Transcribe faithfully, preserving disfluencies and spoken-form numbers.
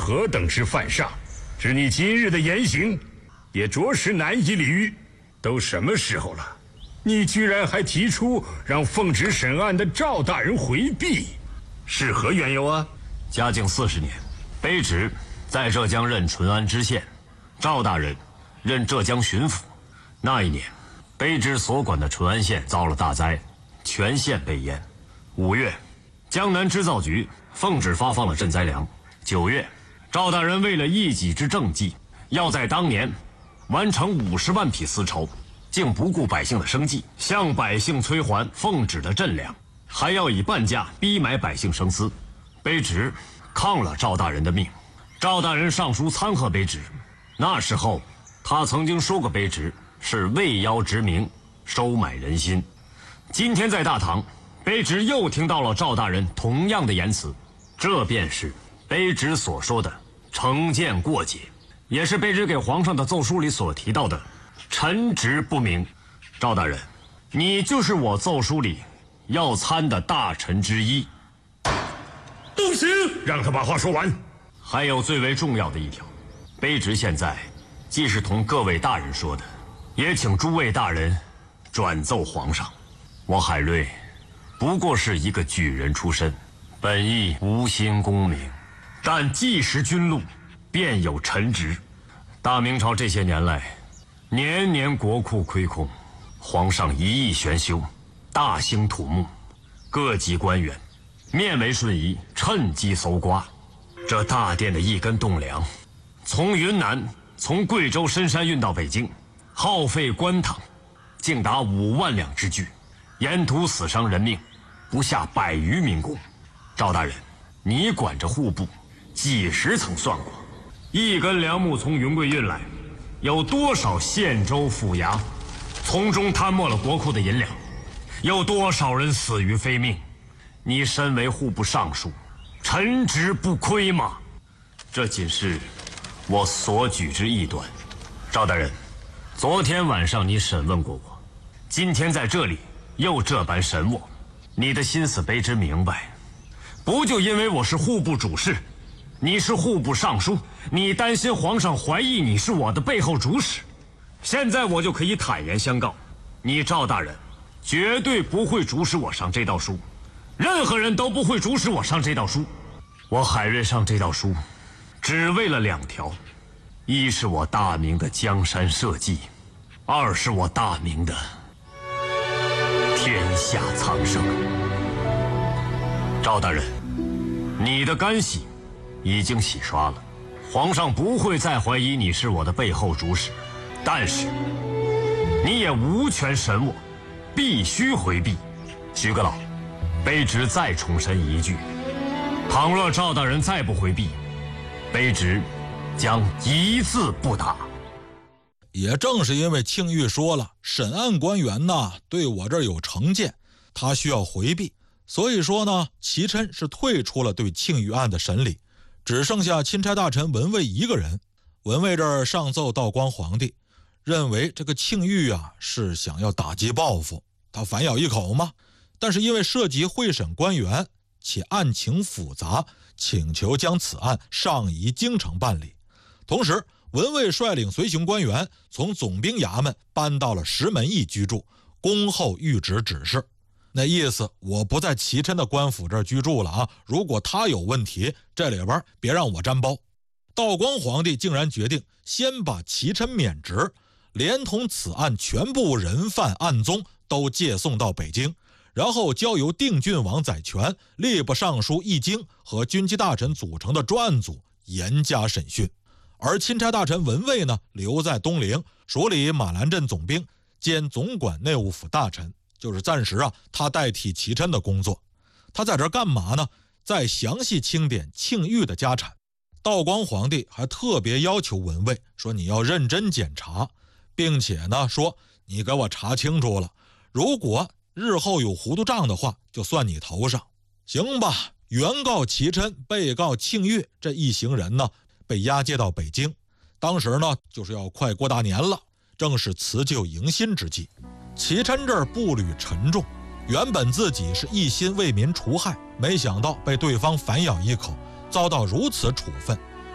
何等之犯上，知你今日的言行，也着实难以理喻。都什么时候了，你居然还提出让奉旨审案的赵大人回避，是何缘由啊？ 嘉靖四十年，卑职在浙江任淳安知县，赵大人任浙江巡抚。那一年，卑职所管的淳安县遭了大灾，全县被淹。五月，江南织造局奉旨发放了赈灾粮。九月，赵大人为了一己之政绩，要在当年完成五十万匹丝绸，竟不顾百姓的生计，向百姓催还奉旨的赈粮，还要以半价逼买百姓生丝。卑职抗了赵大人的命，赵大人上书参贺卑职。那时候，他曾经说过卑职是为妖之名，收买人心。今天在大堂，卑职又听到了赵大人同样的言辞，这便是卑职所说的成见过节，也是卑职给皇上的奏书里所提到的臣职不明。赵大人，你就是我奏书里要参的大臣之一。 动刑！让他把话说完。 还有最为重要的一条，卑职现在既是同各位大人说的，也请诸位大人转奏皇上。我海瑞不过是一个举人出身，本意无心功名，但既识君禄，便有臣职。大明朝这些年来，年年国库亏空，皇上一意悬修，大兴土木，各级官员面为顺移，趁机搜刮。这大殿的一根栋梁，从云南、从贵州深山运到北京，耗费官帑竟达五万两之巨，沿途死伤人命不下百余民工。赵大人，你管着户部，几时曾算过，一根梁木从云贵运来，有多少县州府衙从中贪没了国库的银两？有多少人死于非命？你身为户部尚书，臣职不亏吗？这仅是我所举之一端。赵大人，昨天晚上你审问过我，今天在这里又这般审我，你的心思卑职明白。不就因为我是户部主事，你是户部尚书，你担心皇上怀疑你是我的背后主使？现在我就可以坦言相告，你赵大人绝对不会主使我上这道书，任何人都不会主使我上这道书。我海瑞上这道书，只为了两条：一是我大明的江山社稷，二是我大明的天下苍生。赵大人，你的干洗已经洗刷了，皇上不会再怀疑你是我的背后主使，但是你也无权审我，必须回避。徐阁老，卑职再重申一句，倘若赵大人再不回避，卑职将一字不答。 也正是因为庆玉说了审案官员呢对我这儿有成见，他需要回避，所以说呢齐琛是退出了对庆玉案的审理，只剩下钦差大臣文蔚一个人。文蔚这儿上奏道光皇帝，认为这个庆玉啊是想要打击报复，他反咬一口嘛。但是因为涉及会审官员，且案情复杂，请求将此案上移京城办理。同时文蔚率领随行官员从总兵衙门搬到了石门驿居住，恭候谕旨指示。那意思我不在齐琛的官府这儿居住了啊，如果他有问题，这里边别让我沾包。道光皇帝竟然决定先把齐琛免职，连同此案全部人犯案宗都借送到北京，然后交由定郡王载权、吏部尚书易经和军机大臣组成的专案组严加审讯。而钦差大臣文蔚呢，留在东陵署理马兰镇总兵兼总管内务府大臣，就是暂时啊，他代替齐琛的工作。他在这干嘛呢？在详细清点庆玉的家产。道光皇帝还特别要求文蔚说，你要认真检查，并且呢说你给我查清楚了，如果日后有糊涂账的话，就算你头上。行吧，原告齐琛、被告庆玉这一行人呢，被押解到北京。当时呢就是要快过大年了，正是辞旧迎新之际。齐琛这儿步履沉重，原本自己是一心为民除害，没想到被对方反咬一口，遭到如此处分，